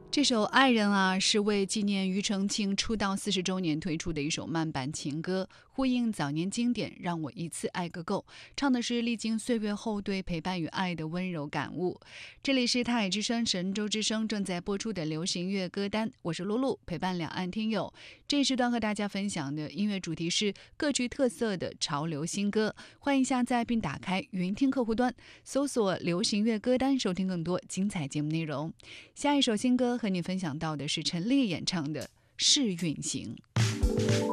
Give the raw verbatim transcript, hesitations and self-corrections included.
这首《爱人》啊，是为纪念庾澄庆出道四十周年推出的一首慢板情歌，呼应早年经典“让我一次爱个够”，唱的是历经岁月后对陪伴与爱的温柔感悟。这里是泰海之声神州之声正在播出的流行乐歌单，我是露露，陪伴两岸听友。这一时段和大家分享的音乐主题是各具特色的潮流新歌，欢迎下载并打开云听客户端，搜索流行乐歌单，收听更多精彩节目内容。下一首新歌和你分享到的是陈粒演唱的《试运行》。